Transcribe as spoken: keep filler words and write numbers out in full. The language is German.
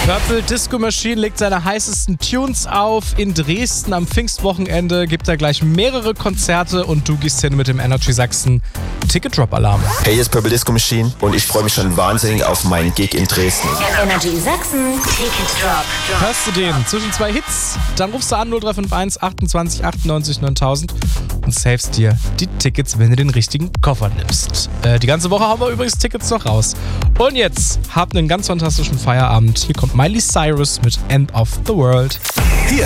Purple Disco Machine legt seine heißesten Tunes auf. In Dresden am Pfingstwochenende gibt er gleich mehrere Konzerte und du gehst hin mit dem Energy Sachsen Ticket Drop Alarm. Hey, hier ist Purple Disco Machine und ich freue mich schon wahnsinnig auf meinen Gig in Dresden. Energy Sachsen Ticket Drop. Hörst du den zwischen zwei Hits? Dann rufst du an null drei fünf eins achtundzwanzig achtundneunzig neuntausend und savest dir die Tickets, wenn du den richtigen Koffer nimmst. Äh, die ganze Woche haben wir übrigens Tickets noch raus. Und jetzt habt einen ganz fantastischen Feierabend. Hier kommt Miley Cyrus mit End of the World.